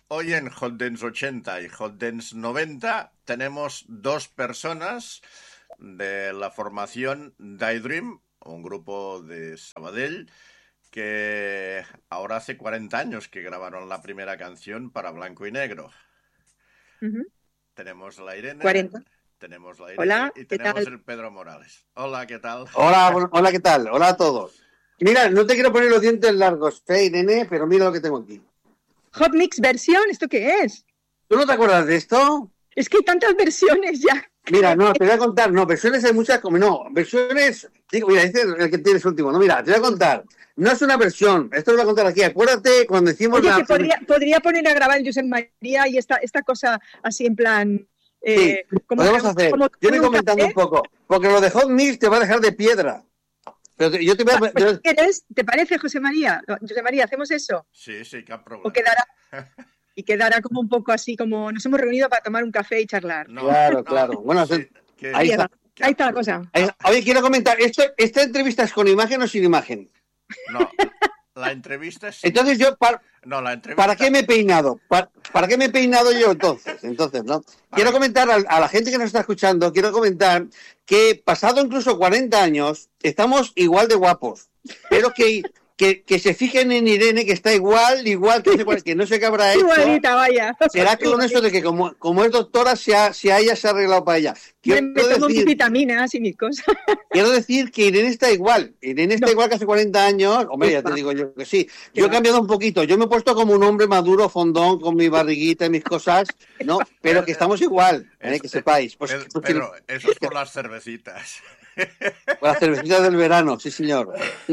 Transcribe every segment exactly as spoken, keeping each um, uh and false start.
Hoy en Hot Dance ochenta y Hot Dance noventa tenemos dos personas de la formación Daydream, un grupo de Sabadell, que ahora hace cuarenta años que grabaron la primera canción para Blanco y Negro. Uh-huh. Tenemos la Irene. cuarenta. Tenemos la Irene. Hola, y ¿qué tenemos tal? el Pedro Morales. Hola, ¿qué tal? Hola, hola, ¿qué tal? Hola a todos. Mira, no te quiero poner los dientes largos, ¿eh, Irene? Pero mira lo que tengo aquí. Hot Mix versión, ¿esto qué es? ¿Tú no te acuerdas de esto? Es que hay tantas versiones ya. Mira, no, te voy a contar, no, versiones hay muchas, como no, versiones, digo, mira, este es el que tienes último, no, mira, te voy a contar, no es una versión, esto lo voy a contar aquí, acuérdate cuando decimos Oye, la... que podría, podría poner a grabar el Josep María y esta, esta cosa así en plan... Eh, sí, como, podemos hacer, como, yo voy comentando café. un poco, porque lo de Hot Mix te va a dejar de piedra. Pero te, yo te voy a... Pues, ¿quieres? ¿Te parece, José María? José María, ¿hacemos eso? Sí, sí, qué problema. ¿O quedará, y quedará como un poco así, como nos hemos reunido para tomar un café y charlar? No, claro, no, claro. Bueno, sí, que- ahí está. Ahí está la cosa. Ahí- Oye, quiero comentar, ¿esto, ¿esta entrevista es con imagen o sin imagen? No, la entrevista es... Entonces yo, para, No, la entrevista... ¿para qué me he peinado? ¿Para, ¿Para qué me he peinado yo entonces? Entonces, ¿no? Quiero comentar a, a la gente que nos está escuchando, quiero comentar que pasado incluso cuarenta años, estamos igual de guapos, pero que, que, que se fijen en Irene, que está igual, igual, que, hace- que no sé qué habrá hecho. Igualita, vaya. Será que con eso de que como, como es doctora, se ha, se ha ella se ha arreglado para ella. Me, Quiero me tomo mis decir, vitaminas y mis cosas. quiero decir que Irene está igual. Irene está No. igual que hace cuarenta años. Hombre, ya te Ufa. digo yo que sí. Qué Yo he va. cambiado un poquito. Yo me he puesto como un hombre maduro, fondón, con mi barriguita y mis cosas, ¿no? Pero que estamos igual, ¿eh? Es- que sepáis. Pues, Pedro, pues, Pedro, eso es por las cervecitas. por las cervecitas del verano, sí, señor.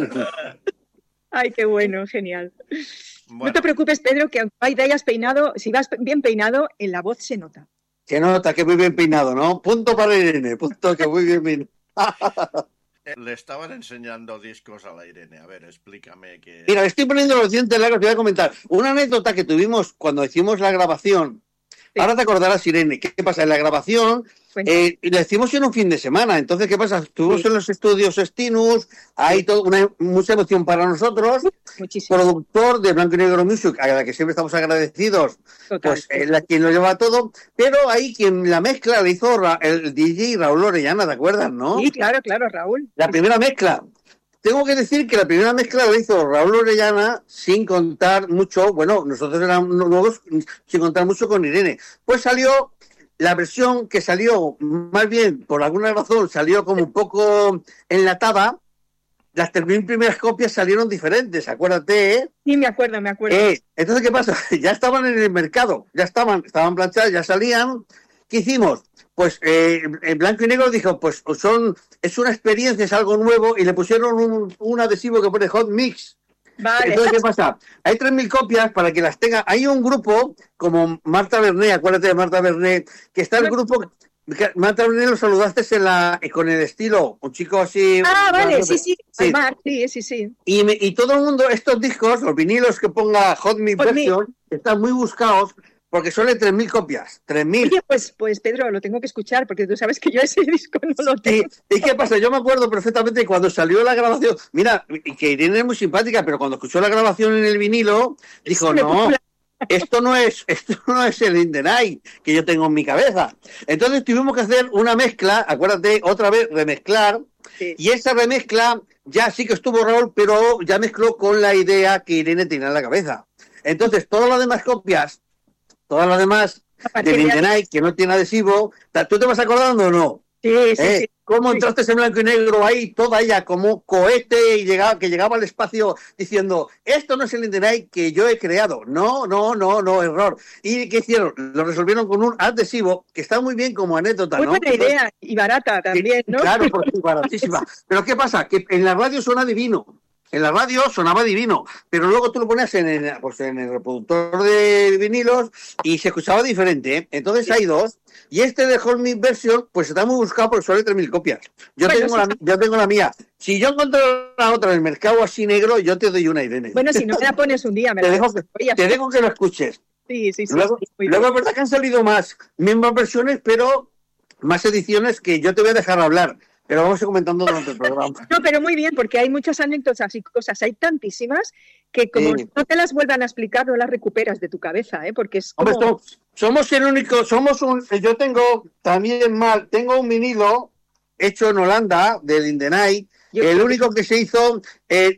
Ay, qué bueno, genial. Bueno, No te preocupes, Pedro, que aunque te hayas peinado, si vas bien peinado, en la voz se nota. Que nota, que muy bien peinado, ¿no? Punto para Irene, punto que muy bien peinado. eh, le estaban enseñando discos a la Irene. A ver, explícame que... Mira, le estoy poniendo los dientes largos, te voy a comentar. Una anécdota que tuvimos cuando hicimos la grabación. Sí. Ahora te acordarás, Irene, ¿qué pasa? En la grabación Cuenta. eh, la hicimos en un fin de semana. Entonces, ¿qué pasa? Estuvimos Sí. en los estudios Stinus, hay toda una, mucha emoción para nosotros. Muchísimo. Productor de Blanco y Negro Music, a la que siempre estamos agradecidos, Total. pues es la quien lo lleva todo. Pero ahí quien la mezcla la hizo Ra- el D J Raúl Orellana, ¿te acuerdas, no? Sí, claro, claro, Raúl. La primera mezcla. Tengo que decir que la primera mezcla la hizo Raúl Orellana sin contar mucho, bueno, nosotros éramos nuevos, sin contar mucho con Irene. Pues salió la versión que salió, más bien, por alguna razón, salió como un poco enlatada. Las tres mil primeras copias salieron diferentes, acuérdate, ¿eh? Sí, me acuerdo, me acuerdo. Eh, entonces, ¿qué pasa? Ya estaban en el mercado, ya estaban, estaban planchadas, ya salían. ¿Qué hicimos? Pues eh, en Blanco y Negro dijo, pues son, es una experiencia, es algo nuevo, y le pusieron un, un adhesivo que pone Hot Mix. Vale. Entonces, ¿qué pasa? Hay tres mil copias para que las tenga. Hay un grupo como Marta Bernet, acuérdate de Marta Bernet, que está el grupo... que Marta Bernet lo saludaste en la, con el estilo, un chico así... Ah, vale, sí, sí. Sí. Mar, sí, sí, sí. Y, me- y todo el mundo, estos discos, los vinilos que ponga Hot Mix Hot Mix. Version, están muy buscados porque son de tres mil copias. tres mil. Oye, pues, pues Pedro, lo tengo que escuchar porque tú sabes que yo ese disco no lo ¿Y, tengo. ¿Y qué pasa? Yo me acuerdo perfectamente cuando salió la grabación. Mira, y que Irene es muy simpática, pero cuando escuchó la grabación en el vinilo, dijo, Me no, puso la- esto no es, esto no es el In the Night que yo tengo en mi cabeza. Entonces tuvimos que hacer una mezcla, acuérdate, otra vez remezclar, Sí. y esa remezcla ya sí que estuvo Raúl, pero ya mezcló con la idea que Irene tenía en la cabeza. Entonces, todas las demás copias, todas las demás A partir del de In the ahí- Night que no tiene adhesivo, ¿tú te vas acordando o no? Sí, sí, ¿Eh? sí. ¿Cómo Sí. entraste en Blanco y Negro ahí, toda ella como cohete y llegaba, que llegaba al espacio diciendo, esto no es el In the Night que yo he creado? No, no, no, no, error. ¿Y qué hicieron? Lo resolvieron con un adhesivo que está muy bien como anécdota, Muy ¿no? buena idea y barata también, ¿no? Claro, porque es baratísima. Pero ¿qué pasa? Que en la radio suena divino. En la radio sonaba divino, pero luego tú lo ponías en el, pues en el reproductor de vinilos y se escuchaba diferente, ¿eh? Entonces hay dos, y este de Hot Mix Version, pues está muy buscado porque solo hay tres mil copias. Yo, Bueno, tengo sí. la, yo tengo la mía. Si yo encuentro la otra en el mercado así negro, yo te doy una, Irene. Bueno, si no me la pones un día, me te, la dejo que, Oye, te dejo que lo escuches. Sí, sí, sí. Luego, sí, muy luego bien. es verdad que han salido más, mismas versiones, pero más ediciones que yo te voy a dejar hablar. que lo vamos a ir comentando durante el programa. No, pero muy bien, porque hay muchas anécdotas y cosas, hay tantísimas que como Sí. no te las vuelvan a explicar, no las recuperas de tu cabeza, ¿eh? Porque es como... Hombre, esto- somos el único, somos un, yo tengo también mal, tengo un vinilo hecho en Holanda, del In the Night, Yo- el único que se hizo, eh,